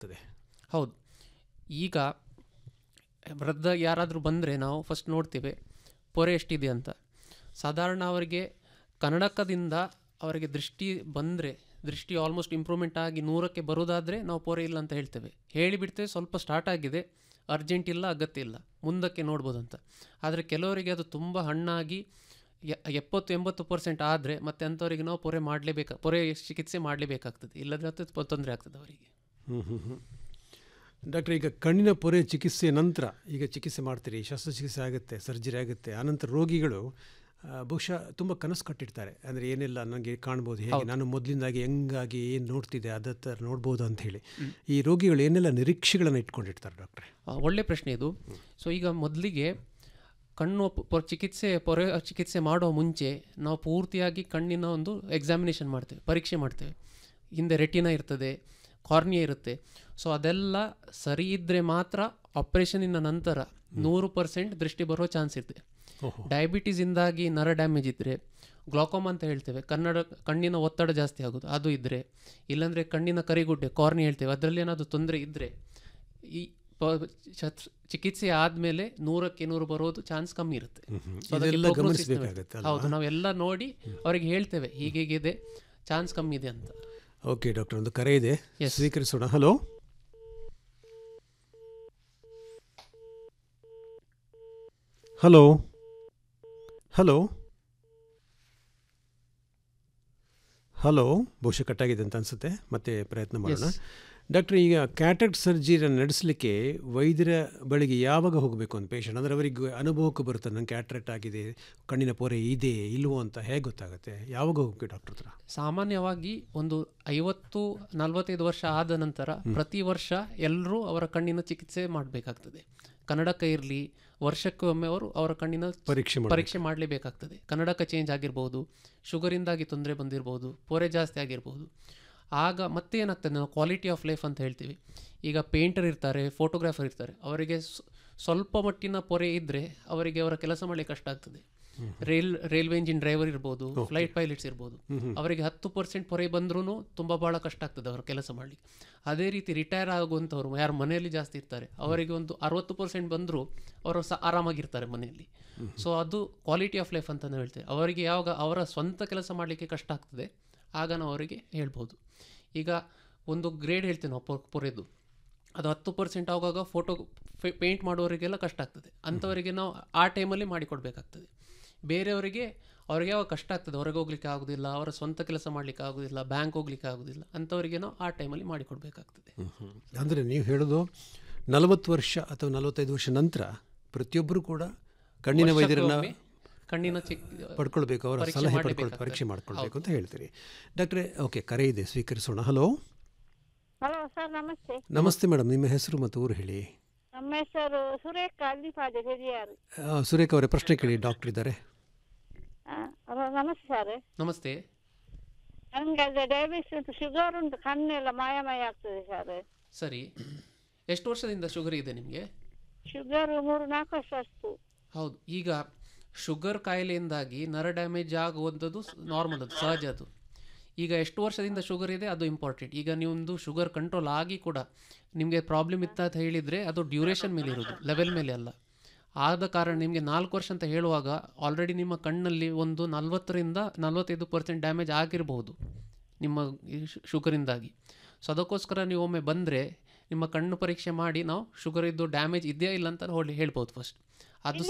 ಹೌದು. ಈಗ ವೃದ್ಧ ಯಾರಾದರೂ ಬಂದರೆ ನಾವು ಫಸ್ಟ್ ನೋಡ್ತೇವೆ ಪೊರೆ ಎಷ್ಟಿದೆ ಅಂತ. ಸಾಧಾರಣ ಅವರಿಗೆ ಕನ್ನಡಕದಿಂದ ಅವರಿಗೆ ದೃಷ್ಟಿ ಬಂದರೆ, ದೃಷ್ಟಿ ಆಲ್ಮೋಸ್ಟ್ ಇಂಪ್ರೂವ್ಮೆಂಟ್ ಆಗಿ 100ಕ್ಕೆ ಬರೋದಾದರೆ ನಾವು ಪೊರೆ ಇಲ್ಲ ಅಂತ ಹೇಳ್ತೇವೆ. ಹೇಳಿಬಿಡ್ತೇವೆ ಸ್ವಲ್ಪ ಸ್ಟಾರ್ಟ್ ಆಗಿದೆ, ಅರ್ಜೆಂಟ್ ಇಲ್ಲ, ಅಗತ್ಯ ಇಲ್ಲ, ಮುಂದಕ್ಕೆ ನೋಡ್ಬೋದು ಅಂತ. ಆದರೆ ಕೆಲವರಿಗೆ ಅದು ತುಂಬ ಹಣ್ಣಾಗಿ 70-80% ಆದರೆ ಮತ್ತೆ ಅಂಥವರಿಗೆ ನಾವು ಪೊರೆ ಚಿಕಿತ್ಸೆ ಮಾಡಲೇಬೇಕಾಗ್ತದೆ, ಇಲ್ಲದ್ರೆ ಅದು ತೊಂದರೆ ಆಗ್ತದೆ ಅವರಿಗೆ. ಡಾಕ್ಟರ್, ಈಗ ಕಣ್ಣಿನ ಪೊರೆ ಚಿಕಿತ್ಸೆ ನಂತರ ಈಗ ಚಿಕಿತ್ಸೆ ಮಾಡ್ತೀರಿ, ಶಸ್ತ್ರಚಿಕಿತ್ಸೆ ಆಗುತ್ತೆ, ಸರ್ಜರಿ ಆಗುತ್ತೆ, ಆನಂತರ ರೋಗಿಗಳು ಬಹುಶಃ ತುಂಬ ಕನಸು ಕಟ್ಟಿರ್ತಾರೆ. ಅಂದರೆ ಏನೆಲ್ಲ ನನಗೆ ಕಾಣ್ಬೋದು, ಹೇಗೆ ನಾನು ಮೊದಲಿಂದಾಗಿ ಹೆಂಗಾಗಿ ಏನು ನೋಡ್ತಿದ್ದೆ ಅದೇ ಥರ ನೋಡ್ಬೋದು ಅಂತ ಹೇಳಿ ಈ ರೋಗಿಗಳು ಏನೆಲ್ಲ ನಿರೀಕ್ಷೆಗಳನ್ನು ಇಟ್ಕೊಂಡಿರ್ತಾರೆ ಡಾಕ್ಟ್ರೆ? ಒಳ್ಳೆ ಪ್ರಶ್ನೆ ಇದು. ಸೊ ಈಗ ಮೊದಲಿಗೆ ಕಣ್ಣು ಪೊರೆ ಚಿಕಿತ್ಸೆ ಮಾಡುವ ಮುಂಚೆ ನಾವು ಪೂರ್ತಿಯಾಗಿ ಕಣ್ಣಿನ ಒಂದು ಎಕ್ಸಾಮಿನೇಷನ್ ಮಾಡ್ತೇವೆ, ಪರೀಕ್ಷೆ ಮಾಡ್ತೇವೆ. ಹಿಂದೆ ರೆಟಿನಾ ಇರ್ತದೆ, ಕಾರ್ನಿಯಾ ಇರುತ್ತೆ. ಸೊ ಅದೆಲ್ಲ ಸರಿ ಇದ್ದರೆ ಮಾತ್ರ ಆಪರೇಷನಿನ ನಂತರ 100% ದೃಷ್ಟಿ ಬರೋ ಚಾನ್ಸ್ ಇದೆ. ಡಯಾಬಿಟೀಸಿಂದಾಗಿ ನರ ಡ್ಯಾಮೇಜ್ ಇದ್ದರೆ, ಗ್ಲಾಕೋಮಾ ಅಂತ ಹೇಳ್ತೇವೆ, ಕಣ್ಣಿನ ಒತ್ತಡ ಜಾಸ್ತಿ ಆಗೋದು, ಅದು ಇದ್ದರೆ, ಇಲ್ಲಾಂದರೆ ಕಣ್ಣಿನ ಕರಿಗುಡ್ಡೆ ಕಾರ್ನಿಯಾ ಹೇಳ್ತೇವೆ, ಅದರಲ್ಲಿ ಏನಾದರೂ ತೊಂದರೆ ಇದ್ದರೆ ಈ ಚಿಕಿತ್ಸೆ ಆದಮೇಲೆ 100ಕ್ಕೆ 100 ಬರೋದು ಚಾನ್ಸ್ ಕಮ್ಮಿ ಇರುತ್ತೆ. ಹೌದು, ನಾವೆಲ್ಲ ನೋಡಿ ಅವರಿಗೆ ಹೇಳ್ತೇವೆ ಹೀಗೇಗಿದೆ, ಚಾನ್ಸ್ ಕಮ್ಮಿ ಇದೆ ಅಂತ. ಓಕೆ ಡಾಕ್ಟರ್, ಒಂದು ಕರೆ ಇದೆ, ಸ್ವೀಕರಿಸೋಣ. ಹಲೋ ಹಲೋ ಹಲೋ ಹಲೋ ಬಹುಶಃ ಕಟ್ಟಾಗಿದೆ ಅಂತ ಅನಿಸುತ್ತೆ, ಮತ್ತೆ ಪ್ರಯತ್ನ ಮಾಡೋಣ. ಡಾಕ್ಟರ್, ಈಗ ಕ್ಯಾಟ್ರಾಕ್ಟ್ ಸರ್ಜರಿ ನಡೆಸಲಿಕ್ಕೆ ವೈದ್ಯರ ಬಳಿಗೆ ಯಾವಾಗ ಹೋಗಬೇಕು ಅಂತ ಪೇಷಂಟ್? ಅಂದರೆ ಅವರಿಗೆ ಅನುಭವಕ್ಕೆ ಬರುತ್ತೆ, ನಂಗೆ ಕ್ಯಾಟ್ರಾಕ್ಟ್ ಆಗಿದೆ, ಕಣ್ಣಿನ ಪೊರೆ ಇದೆ ಇಲ್ವೋ ಅಂತ ಹೇಗೆ ಗೊತ್ತಾಗುತ್ತೆ? ಯಾವಾಗ ಹೋಗಬೇಕು ಡಾಕ್ಟರ್ ಹತ್ರ? ಸಾಮಾನ್ಯವಾಗಿ ಒಂದು 50-45 ವರ್ಷ ಆದ ನಂತರ ಪ್ರತಿ ವರ್ಷ ಎಲ್ಲರೂ ಅವರ ಕಣ್ಣಿನ ಚಿಕಿತ್ಸೆ ಮಾಡಬೇಕಾಗ್ತದೆ. ಕನ್ನಡಕ ಇರಲಿ, ವರ್ಷಕ್ಕೆ ಒಮ್ಮೆ ಅವರು ಅವರ ಕಣ್ಣಿನ ಪರೀಕ್ಷೆ ಮಾಡಲೇಬೇಕಾಗ್ತದೆ. ಕನ್ನಡಕ ಚೇಂಜ್ ಆಗಿರ್ಬೋದು, ಶುಗರಿಂದಾಗಿ ತೊಂದರೆ ಬಂದಿರ್ಬೋದು, ಪೊರೆ ಜಾಸ್ತಿ ಆಗಿರ್ಬೋದು. ಆಗ ಮತ್ತೆ ಏನಾಗ್ತದೆ, ನಾವು ಕ್ವಾಲಿಟಿ ಆಫ್ ಲೈಫ್ ಅಂತ ಹೇಳ್ತೀವಿ. ಈಗ ಪೇಂಟರ್ ಇರ್ತಾರೆ, ಫೋಟೋಗ್ರಾಫರ್ ಇರ್ತಾರೆ, ಅವರಿಗೆ ಸ್ವಲ್ಪ ಮಟ್ಟಿನ ಪೊರೆ ಇದ್ದರೆ ಅವರಿಗೆ ಅವರ ಕೆಲಸ ಮಾಡಲಿಕ್ಕೆ ಕಷ್ಟ ಆಗ್ತದೆ. ರೈಲ್ವೆ ಇಂಜಿನ್ ಡ್ರೈವರ್ ಇರ್ಬೋದು, ಫ್ಲೈಟ್ ಪೈಲಟ್ಸ್ ಇರ್ಬೋದು, ಅವರಿಗೆ 10% ಪೊರೆ ಬಂದ್ರೂ ತುಂಬ ಭಾಳ ಕಷ್ಟ ಆಗ್ತದೆ ಅವರ ಕೆಲಸ ಮಾಡಲಿಕ್ಕೆ. ಅದೇ ರೀತಿ ರಿಟೈರ್ ಆಗುವಂಥವ್ರು ಯಾರು ಮನೆಯಲ್ಲಿ ಜಾಸ್ತಿ ಇರ್ತಾರೆ, ಅವರಿಗೆ ಒಂದು 60% ಬಂದರೂ ಅವರು ಆರಾಮಾಗಿರ್ತಾರೆ ಮನೆಯಲ್ಲಿ. ಸೊ ಅದು ಕ್ವಾಲಿಟಿ ಆಫ್ ಲೈಫ್ ಅಂತ ನಾವು ಹೇಳ್ತೇವೆ. ಅವರಿಗೆ ಯಾವಾಗ ಅವರ ಸ್ವಂತ ಕೆಲಸ ಮಾಡಲಿಕ್ಕೆ ಕಷ್ಟ ಆಗ್ತದೆ ಆಗ ನಾವು ಅವರಿಗೆ ಹೇಳ್ಬೋದು. ಈಗ ಒಂದು ಗ್ರೇಡ್ ಹೇಳ್ತೇವೆ ನಾವು ಪೊರೆದು, ಅದು 10% ಆಗುವಾಗ ಫೋಟೋ ಪೇಂಟ್ ಮಾಡೋರಿಗೆಲ್ಲ ಕಷ್ಟ ಆಗ್ತದೆ. ಅಂಥವರಿಗೆ ನಾವು ಆ ಟೈಮಲ್ಲಿ ಮಾಡಿಕೊಡ್ಬೇಕಾಗ್ತದೆ. ಬೇರೆಯವರಿಗೆ ಅವ್ರಿಗೆ ಯಾವಾಗ ಕಷ್ಟ ಆಗ್ತದೆ, ಹೊರಗೆ ಹೋಗ್ಲಿಕ್ಕೆ ಆಗೋದಿಲ್ಲ, ಅವರ ಸ್ವಂತ ಕೆಲಸ ಮಾಡಲಿಕ್ಕೆ ಆಗೋದಿಲ್ಲ, ಬ್ಯಾಂಕ್ ಹೋಗ್ಲಿಕ್ಕೆ ಆಗೋದಿಲ್ಲ, ಅಂಥವರಿಗೆ ನಾವು ಆ ಟೈಮಲ್ಲಿ ಮಾಡಿಕೊಡ್ಬೇಕಾಗ್ತದೆ. ಅಂದರೆ ನೀವು ಹೇಳೋದು 40 ವರ್ಷ ಅಥವಾ 45 ವರ್ಷ ನಂತರ ಪ್ರತಿಯೊಬ್ಬರು ಕೂಡ ಕಣ್ಣಿನ ವೈದ್ಯರನ್ನ ಪಡ್ಕೊಳ್ಬೇಕು, ಅವರ ಸಲಹೆ ಪಡ್ಕೊಂಡು ಪರೀಕ್ಷೆ ಮಾಡ್ಕೊಳ್ಬೇಕು ಅಂತ ಹೇಳ್ತೀರಿ ಡಾಕ್ಟ್ರೆ. ಓಕೆ, ಕರೆ ಇದೆ, ಸ್ವೀಕರಿಸೋಣ. ಹಲೋ ಹಲೋ ಸರ್, ನಮಸ್ತೆ. ನಮಸ್ತೆ ಮೇಡಮ್, ನಿಮ್ಮ ಹೆಸರು ಮತ್ತು ಊರು ಹೇಳಿ. ನಮ್ಮ ಹೆಸರು ಸುರೇಖ ಅಲ್ಲಿಪಾದೆ ಹಿರಿಯಾರು. ಸುರೇಖ ಅವರೇ, ಪ್ರಶ್ನೆ ಕೇಳಿ, ಡಾಕ್ಟರ್ ಇದ್ದಾರೆ. ನಮಸ್ತೆ ಸರ್. ನಮಸ್ತೆ. ನನಗೆ ಅದೇ ಡಯಾಬಿಟಿಸ್ ಉಂಟು, ಶುಗರ್ ಉಂಟು, ಕಣ್ಣೆಲ್ಲ ಮಾಯ ಆಗ್ತದೆ ಸರ್. ಸರಿ, ಎಷ್ಟು ವರ್ಷದಿಂದ ಶುಗರ್ ಇದೆ ನಿಮಗೆ? ಶುಗರ್ 3-4 ವರ್ಷ ಅಷ್ಟು. ಹೌದು, ಈಗ ಶುಗರ್ ಕಾಯಿಲೆಯಿಂದಾಗಿ ನರ ಡ್ಯಾಮೇಜ್ ಆಗುವಂಥದ್ದು ನಾರ್ಮಲ್, ಅದು ಸಹಜ. ಅದು ಈಗ ಎಷ್ಟು ವರ್ಷದಿಂದ ಶುಗರ್ ಇದೆ ಅದು ಇಂಪಾರ್ಟೆಂಟ್. ಈಗ ನೀವೊಂದು ಶುಗರ್ ಕಂಟ್ರೋಲ್ ಆಗಿ ಕೂಡ ನಿಮಗೆ ಪ್ರಾಬ್ಲಮ್ ಇತ್ತ ಅಂತ ಹೇಳಿದರೆ ಅದು ಡ್ಯೂರೇಷನ್ ಮೇಲೆ ಇರೋದು, ಲೆವೆಲ್ ಮೇಲೆ ಅಲ್ಲ. ಆದ ಕಾರಣ ನಿಮಗೆ 4 ವರ್ಷ ಅಂತ ಹೇಳುವಾಗ ಆಲ್ರೆಡಿ ನಿಮ್ಮ ಕಣ್ಣಲ್ಲಿ ಒಂದು 40-45% ಡ್ಯಾಮೇಜ್ ಆಗಿರಬಹುದು ನಿಮ್ಮ ಶುಗರಿಂದಾಗಿ. ಸೊ ಅದಕ್ಕೋಸ್ಕರ ನೀವು ಒಮ್ಮೆ ಬಂದರೆ ನಿಮ್ಮ ಕಣ್ಣು ಪರೀಕ್ಷೆ ಮಾಡಿ ನಾವು ಶುಗರ್ ಇದ್ದು ಡ್ಯಾಮೇಜ್ ಇದೆಯಾ ಇಲ್ಲ ಅಂತ ಹೇಳ್ಬೋದು ಫಸ್ಟ್. ಅದು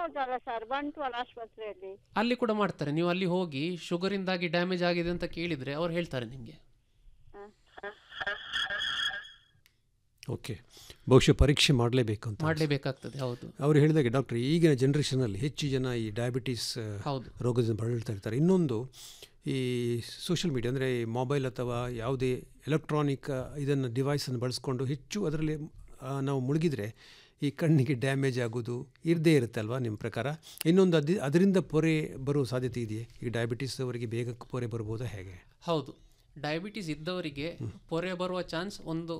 ಅಲ್ಲಿ ಕೂಡ ಮಾಡ್ತಾರೆ. ನೀವು ಅಲ್ಲಿ ಹೋಗಿ ಶುಗರಿಂದಾಗಿ ಡ್ಯಾಮೇಜ್ ಆಗಿದೆ ಅಂತ ಕೇಳಿದರೆ ಅವ್ರು ಹೇಳ್ತಾರೆ ನಿಮಗೆ. ಓಕೆ, ಬಹುಶಃ ಪರೀಕ್ಷೆ ಮಾಡಲೇಬೇಕಾಗ್ತದೆ. ಹೌದು, ಅವರು ಹೇಳಿದಾಗೆ ಡಾಕ್ಟರ್, ಈಗಿನ ಜನ್ರೇಷನಲ್ಲಿ ಹೆಚ್ಚು ಜನ ಈ ಡಯಾಬಿಟೀಸ್ ರೋಗದಿಂದ ಬಳಲ್ತಾ ಇರ್ತಾರೆ. ಇನ್ನೊಂದು, ಈ ಸೋಷಿಯಲ್ ಮೀಡಿಯಾ ಅಂದರೆ ಮೊಬೈಲ್ ಅಥವಾ ಯಾವುದೇ ಎಲೆಕ್ಟ್ರಾನಿಕ್ ಇದನ್ನು ಡಿವೈಸನ್ನು ಬಳಸ್ಕೊಂಡು ಹೆಚ್ಚು ಅದರಲ್ಲಿ ನಾವು ಮುಳುಗಿದರೆ ಈ ಕಣ್ಣಿಗೆ ಡ್ಯಾಮೇಜ್ ಆಗೋದು ಇರದೇ ಇರುತ್ತೆ ಅಲ್ವಾ ನಿಮ್ಮ ಪ್ರಕಾರ? ಇನ್ನೊಂದು, ಅದರಿಂದ ಪೊರೆ ಬರುವ ಸಾಧ್ಯತೆ ಇದೆಯೇ? ಈ ಡಯಾಬಿಟೀಸ್ ಅವರಿಗೆ ಬೇಗ ಪೊರೆ ಬರ್ಬೋದಾ, ಹೇಗೆ? ಹೌದು, ಡಯಾಬಿಟೀಸ್ ಇದ್ದವರಿಗೆ ಪೊರೆ ಬರುವ ಚಾನ್ಸ್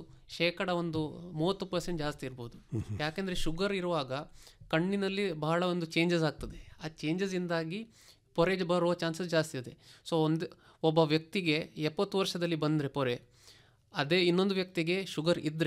30% ಜಾಸ್ತಿ ಇರ್ಬೋದು. ಯಾಕೆಂದರೆ ಶುಗರ್ ಇರುವಾಗ ಕಣ್ಣಿನಲ್ಲಿ ಬಹಳ ಒಂದು ಚೇಂಜಸ್ ಆಗ್ತದೆ. ಆ ಚೇಂಜಸ್ಸಿಂದಾಗಿ ಪೊರೆ ಬರುವ ಚಾನ್ಸಸ್ ಜಾಸ್ತಿ ಇದೆ. ಸೊ ಒಬ್ಬ ವ್ಯಕ್ತಿಗೆ 70 ವರ್ಷದಲ್ಲಿ ಬಂದರೆ ಪೊರೆ, ಅದೇ ಇನ್ನೊಂದು ವ್ಯಕ್ತಿಗೆ ಶುಗರ್ ಇದ್ದರೆ